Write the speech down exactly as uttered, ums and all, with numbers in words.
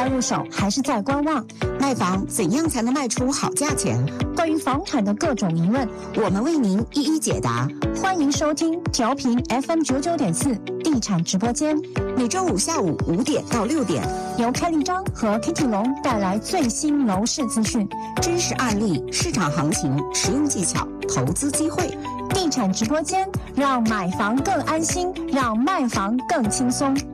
该入手还是在观望？ 卖房怎样才能卖出好价钱？ 关于房产的各种疑问， 我们为您一一解答。 欢迎收听调频 F M 九九点四地产直播间， 每周五下午五点到六点， 由开立章和 Kitty 龙带来最新楼市资讯、 真实案例、市场行情、实用技巧、投资机会。 地产直播间，让买房更安心，让卖房更轻松。